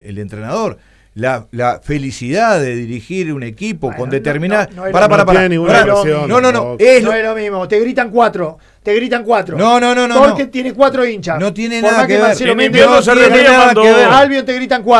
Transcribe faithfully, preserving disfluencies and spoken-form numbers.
el entrenador. La, la felicidad de dirigir un equipo bueno, con determinada. No, no, no para, para, para. No, para, presión, no, no, no. no, Es no lo, es lo mismo. Te gritan cuatro. Te gritan cuatro. No, no, no, no. Torque no. tiene cuatro hinchas. No tiene Por nada más que ver. Marcelo En Méndez invierno no se tiene refiere nada cuando- que ver. Albion te gritan cuatro.